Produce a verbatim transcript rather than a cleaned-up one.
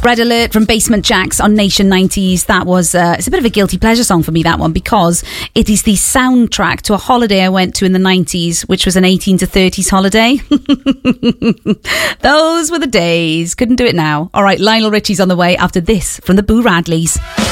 Red Alert from Basement Jaxx on Nation nineties. That was, uh, it's a bit of a guilty pleasure song for me, that one, because it is the soundtrack to a holiday I went to in the nineties, which was an eighteen to thirties holiday. Those were the days. Couldn't do it now. All right, Lionel Richie's on the way after this from the Boo Radleys.